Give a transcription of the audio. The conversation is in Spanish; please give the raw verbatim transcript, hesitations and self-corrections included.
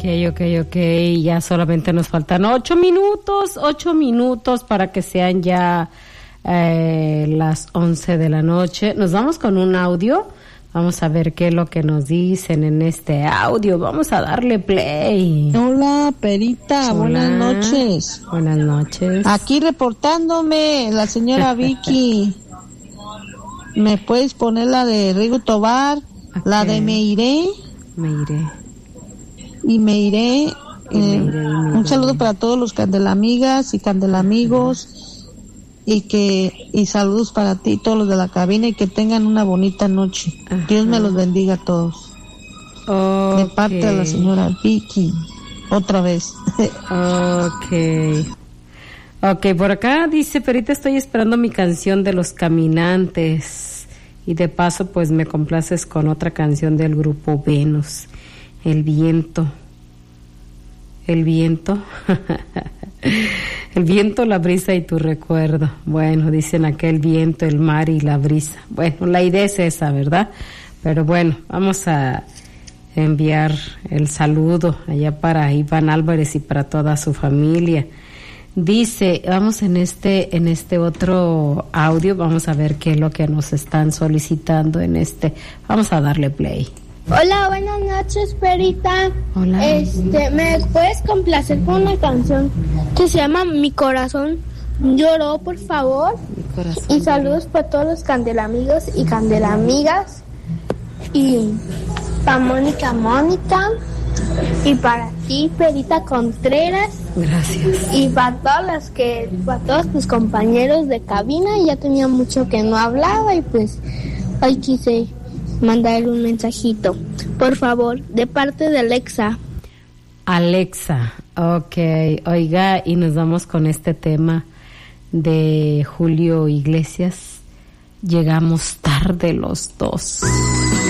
Ok, ok, ok, ya solamente nos faltan ocho minutos, ocho minutos para que sean ya eh, las once de la noche. Nos vamos con un audio, vamos a ver qué es lo que nos dicen en este audio, vamos a darle play. Hola, Perita, Hola. Buenas noches. Buenas noches. Aquí reportándome, la señora Vicky. ¿Me puedes poner la de Rigo Tobar? Okay. La de Me Iré. Me iré. Y me iré. Y eh, me iré, y me un iré. saludo para todos los candelamigas y candelamigos. Y que y saludos para ti, todos los de la cabina, y que tengan una bonita noche. Ajá. Dios me los bendiga a todos. Okay. De parte de la señora Vicky. Otra vez. Ok. Ok, por acá dice, Perita, estoy esperando mi canción de Los Caminantes. Y de paso, pues me complaces con otra canción del grupo Venus. El viento. El viento. El viento, la brisa y tu recuerdo. Bueno, dicen aquel viento, el mar y la brisa. Bueno, la idea es esa, ¿verdad? Pero bueno, vamos a enviar el saludo allá para Iván Álvarez y para toda su familia. Dice, vamos en este en este otro audio, vamos a ver qué es lo que nos están solicitando en este. Vamos a darle play. Hola, buenas noches, Perita. Hola. Este, ¿me puedes complacer con una canción que se llama Mi Corazón Lloró, por favor? Mi corazón. Y saludos para todos los candelamigos y candelamigas. Y para Mónica Mónica. Y para ti, Perita Contreras. Gracias. Y para todas las que, para todos tus compañeros de cabina. Ya tenía mucho que no hablaba y pues hoy quise mandar un mensajito. Por favor, de parte de Alexa. Alexa, ok. Oiga, y nos vamos con este tema de Julio Iglesias. Llegamos tarde los dos.